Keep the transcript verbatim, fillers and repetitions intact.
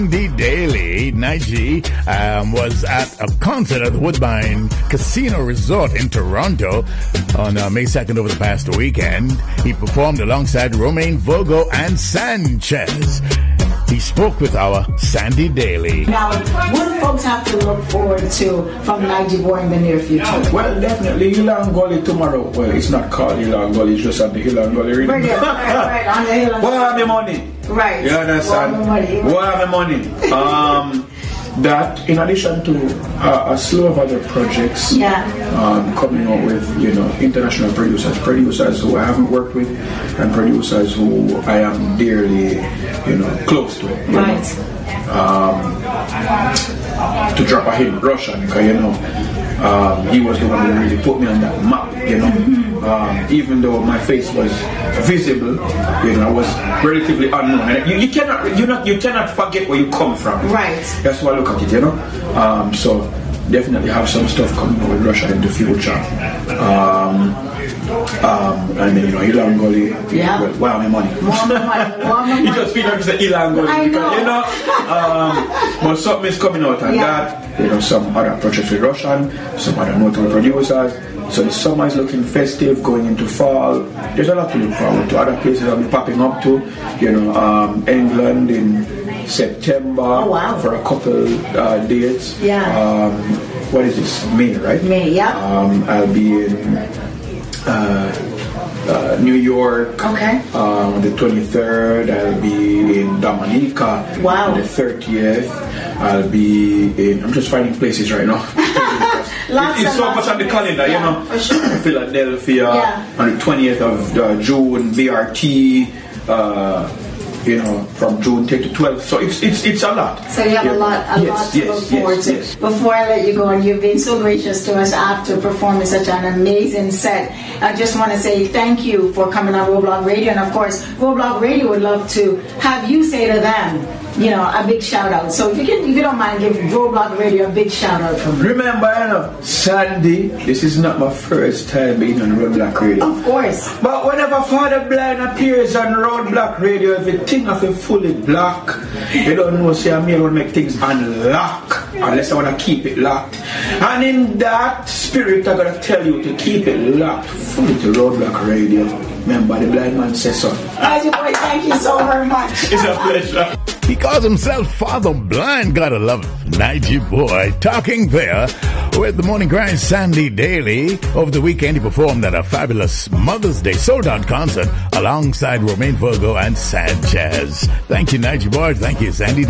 Sandy Daly, Nige, um, was at a concert at the Woodbine Casino Resort in Toronto on uh, May second over the past weekend. He performed alongside Romain Virgo and Sanchez. He spoke with our Sandy Daly. Now, what do folks have to look forward to from Nige Boy in the near future? Well, definitely Hill Gully tomorrow. Well, it's not called Hill Gully, it's just at the Hill Gully. Really. Right, right, right, on the Hill. What are my money? Right. You understand? What are my money? What are my money? Um, that, in addition to uh, a slew of other projects, yeah. um, coming up with, you know, international producers, producers who I haven't worked with, and producers who I am dearly, you know, close to. Right. Um, to drop a hit, Russian, because, you know, um, he was the one who really put me on that map, you know. Mm-hmm. Um, even though my face was visible, you know, I was relatively unknown. And you, you cannot, you not, you cannot forget where you come from. Right. That's why I look at it, you know. Um, so definitely have some stuff coming up with Russia in the future. Um, um, and then, you know, Ilan Gully. Yeah. Well, why am I money? More money. More money. You just feel like it's an Ilan Gully. I because, know. you know, um, but something is coming out and yeah. that, you know, some other projects with Russian, some other notable producers. So the summer is looking festive, going into fall. There's a lot to look forward to. Other places I'll be popping up to, you know, um, England in September oh, wow. for a couple uh, dates. Yeah. Um, what is this? May, right? May, yeah. Um, I'll be in uh, uh, New York. Okay. Um, on the twenty-third, I'll be in Dominica. Wow. On the thirtieth, I'll be in. I'm just finding places right now. Lots it's so much on the calendar, yeah, you know. For sure. Philadelphia yeah. on the twentieth of uh, June, B R T. Uh, you know, from June tenth to twelfth. So it's it's it's a lot. So you have yeah. a lot, a yes, lot to yes, look forward yes, to. yes. Before I let you go, and you've been so gracious to us after performing such an amazing set, I just want to say thank you for coming on Roadblock Radio, and of course, Roadblock Radio would love to have you say to them, you know, a big shout out. So if you can, if you don't mind, give Roadblock Radio a big shout out from me. Remember, you know, Sandy, this is not my first time being on Roadblock Radio. Of course. But whenever Father Blind appears on Roadblock Radio, everything of a fully black. You don't know, say I'm here to make things unlock unless I want to keep it locked. And in that spirit, I gotta tell you to keep it locked fully to Roadblock Radio. Remember, the blind man says so. Nige Boy, thank you so very much. It's a pleasure. He calls himself Father Blind. Gotta love it. Nige Boy talking there with the Morning Grind Sandy Daly. Over the weekend, he performed at a fabulous Mother's Day sold-out concert alongside Romain Virgo and Sanchez. Thank you, Nige Boy. Thank you, Sandy Daly.